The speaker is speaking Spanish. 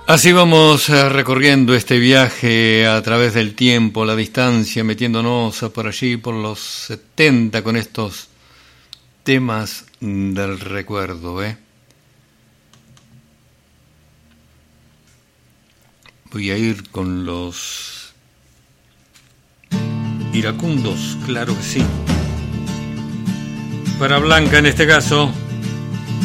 Así vamos recorriendo este viaje a través del tiempo, la distancia, metiéndonos por allí por los 70 con estos temas del recuerdo, ¿eh? Voy a ir con los iracundos, claro que sí. Para Blanca en este caso.